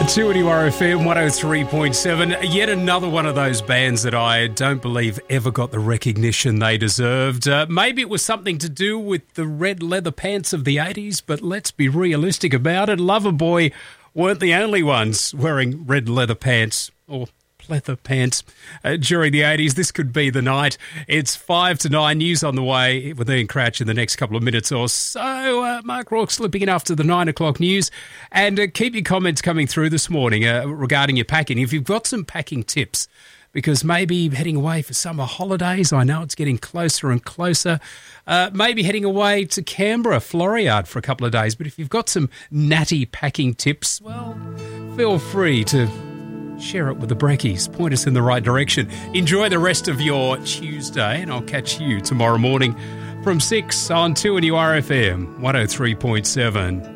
2NURFM 103.7. Yet another one of those bands that I don't believe ever got the recognition they deserved. Maybe it was something to do with the red leather pants of the 80s, but let's be realistic about it. Loverboy weren't the only ones wearing red leather pants or leather pants during the 80s. This could be the night. It's 5 to 9, news on the way with Ian Crouch in the next couple of minutes or so. Mark Rourke slipping in after the 9 o'clock news. And keep your comments coming through this morning regarding your packing. If you've got some packing tips, because maybe heading away for summer holidays, I know it's getting closer and closer, maybe heading away to Canberra, Floriade for a couple of days. But if you've got some natty packing tips, well, feel free to share it with the Brekkies. Point us in the right direction. Enjoy the rest of your Tuesday, and I'll catch you tomorrow morning from 6 on 2NURFM 103.7.